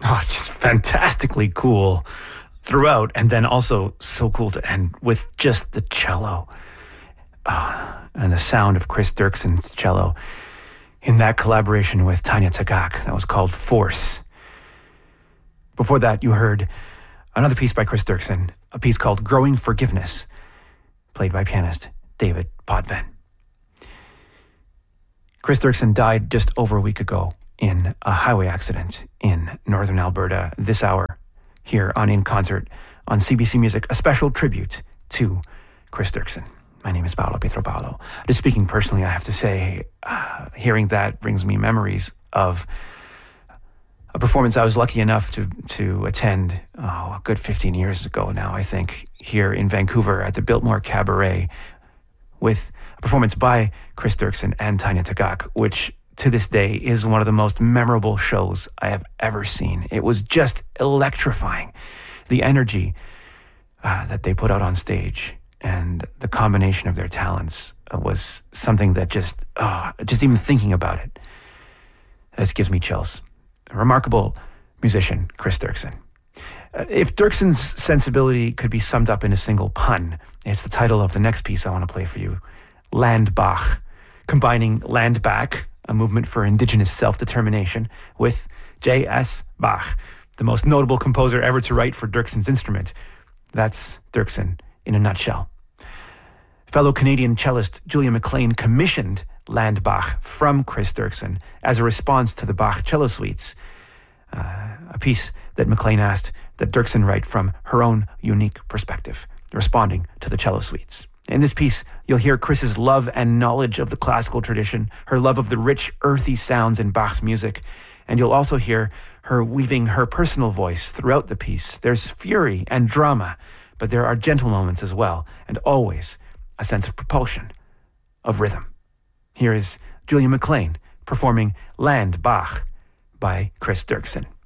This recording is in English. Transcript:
Oh, just fantastically cool throughout, and then also so cool to end with just the cello and the sound of Chris Dirkson's cello in that collaboration with Tanya Tagaq. That was called Force. Before that, you heard another piece by Chris Dirkson, a piece called Growing Forgiveness, played by pianist David Potvin. Chris Dirkson died just over a week ago in a highway accident in northern Alberta. This hour, here on In Concert on CBC Music, a special tribute to Chris Dirkson. My name is Paolo Pietropalo. Just speaking personally, I have to say, hearing that brings me memories of a performance I was lucky enough to attend a good 15 years ago now, I think, here in Vancouver at the Biltmore Cabaret with a performance by Chris Dirkson and Tanya Tagaq, which to this day is one of the most memorable shows I have ever seen. It was just electrifying. The energy that they put out on stage and the combination of their talents was something that just even thinking about it, this gives me chills. A remarkable musician, Chris Dirkson. If Dirkson's sensibility could be summed up in a single pun, it's the title of the next piece I want to play for you, Landbach, combining Land Back, a movement for indigenous self-determination, with J.S. Bach, the most notable composer ever to write for Dirkson's instrument. That's Dirkson in a nutshell. Fellow Canadian cellist Julia McLean commissioned Landbach from Chris Dirkson as a response to the Bach cello suites, a piece that McLean asked that Dirkson write from her own unique perspective, responding to the cello suites. In this piece, you'll hear Chris's love and knowledge of the classical tradition, her love of the rich, earthy sounds in Bach's music, and you'll also hear her weaving her personal voice throughout the piece. There's fury and drama, but there are gentle moments as well, and always a sense of propulsion, of rhythm. Here is Julia McLean performing Landbach by Chris Dirkson.